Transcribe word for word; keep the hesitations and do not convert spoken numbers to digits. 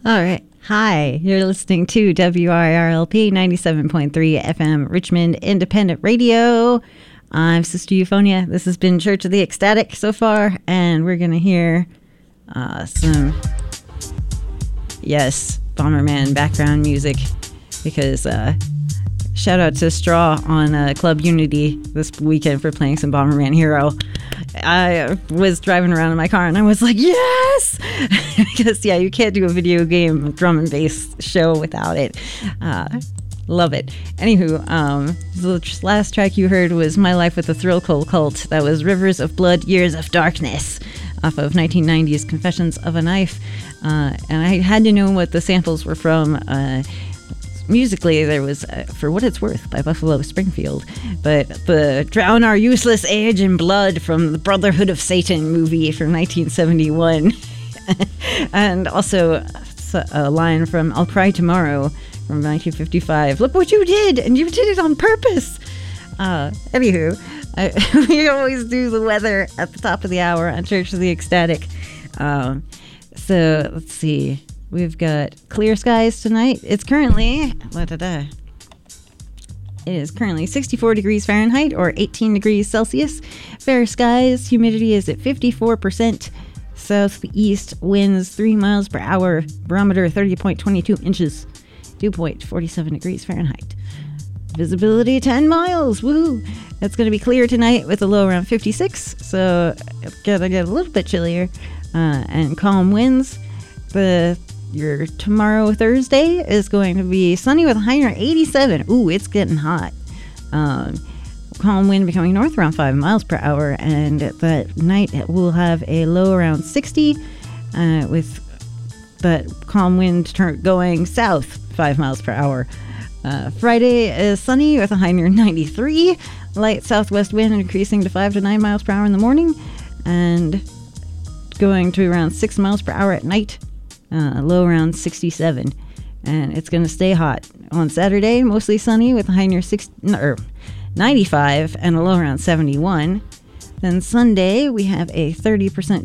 All right. Hi, you're listening to W I R L P ninety-seven point three F M Richmond Independent Radio. I'm Sister Euphonia. This has been Church of the Ecstatic so far, and we're going to hear uh, some, yes, Bomberman background music, because uh, shout out to Straw on uh, Club Unity this weekend for playing some Bomberman Hero. I was driving around in my car and I was like, yes! Because, yeah, you can't do a video game drum and bass show without it. Uh, love it. Anywho, um, the last track you heard was My Life with the Thrillkill Cult. That was Rivers of Blood, Years of Darkness off of nineteen ninety's Confessions of a Knife. Uh, and I had to know what the samples were from. Uh, Musically, there was uh, For What It's Worth by Buffalo Springfield, but the Drown Our Useless Age in Blood from the Brotherhood of Satan movie from nineteen seventy-one. And also a line from I'll Cry Tomorrow from nineteen fifty-five. Look what you did, and you did it on purpose. Uh, anywho, I, we always do the weather at the top of the hour on Church of the Ecstatic. Um, so let's see. We've got clear skies tonight. It's currently, da, da, da. It is currently sixty-four degrees Fahrenheit or eighteen degrees Celsius. Fair skies. Humidity is at fifty-four percent. Southeast winds three miles per hour. Barometer thirty point two two inches. Dew point forty-seven degrees Fahrenheit. Visibility ten miles. Woo! It's going to be clear tonight with a low around fifty-six. So it's going to get a little bit chillier. Uh, and calm winds. The Your tomorrow, Thursday, is going to be sunny with a high near eighty-seven. Ooh, it's getting hot. Um, calm wind becoming north around five miles per hour. And that night, we'll have a low around sixty uh, with that calm wind turn going south five miles per hour. Uh, Friday is sunny with a high near ninety-three. Light southwest wind increasing to five to nine miles per hour in the morning. And going to around six miles per hour at night. Uh, low around sixty-seven, and it's going to stay hot. On Saturday, mostly sunny with a high near six, or ninety-five and a low around seventy-one. Then Sunday, we have a thirty percent